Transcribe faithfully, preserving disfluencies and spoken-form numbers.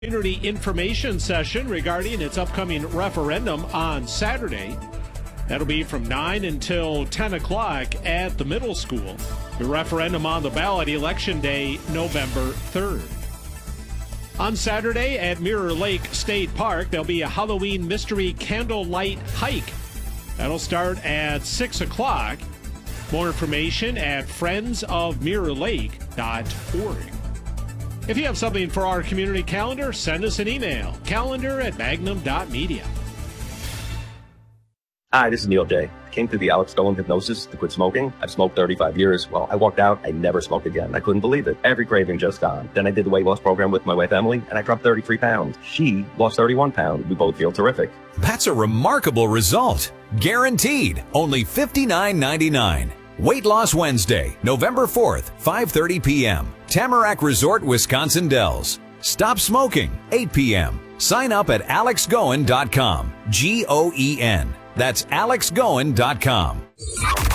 Community information session regarding its upcoming referendum on Saturday. That'll be from nine until ten o'clock at the middle school. The referendum on the ballot, Election Day, November third. On Saturday at Mirror Lake State Park, there'll be a Halloween mystery candlelight hike. That'll start at six o'clock. More information at friends of mirror lake dot org. If you have something for our community calendar, send us an email, calendar at magnum dot media. Hi, this is Neil J. Came through the Alex Goen hypnosis to quit smoking. I've smoked thirty-five years. Well, I walked out. I never smoked again. I couldn't believe it. Every craving just gone. Then I did the weight loss program with my wife, Emily, and I dropped thirty-three pounds. She lost thirty-one pounds. We both feel terrific. That's a remarkable result. Guaranteed. Only fifty-nine ninety-nine. Weight Loss Wednesday, November fourth, five thirty p.m. Tamarack Resort, Wisconsin Dells. Stop smoking, eight p.m. Sign up at alex goen dot com. G O E N. That's alex goen dot com.